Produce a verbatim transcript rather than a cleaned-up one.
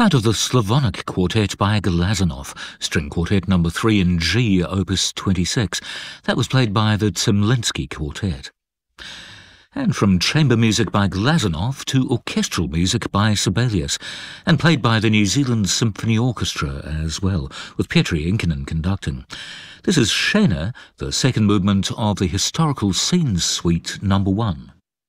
Part of the Slavonic Quartet by Glazunov, String Quartet number three in G, opus twenty-six. That was played by the Zemlinsky Quartet. And from chamber music by Glazunov to orchestral music by Sibelius, and played by the New Zealand Symphony Orchestra as well, with Petri Inkinen conducting. This is Shena, the second movement of the Historical Scenes Suite number one.